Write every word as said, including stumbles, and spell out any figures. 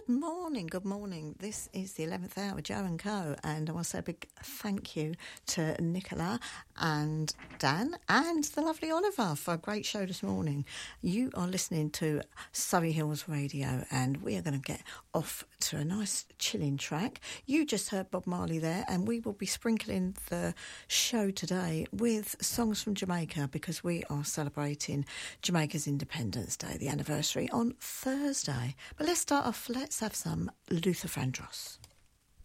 Good morning, good morning. This is the eleventh hour, Joe and Co. And I want to say a big thank you to Nicola and Dan and the lovely Oliver for a great show this morning. You are listening to Surrey Hills Radio, and we are going to get off to a nice chilling track. You just heard Bob Marley there, and we will be sprinkling the show today with songs from Jamaica because we are celebrating Jamaica's Independence Day, the anniversary, on Thursday. But let's start off, let's have some Luther Vandross.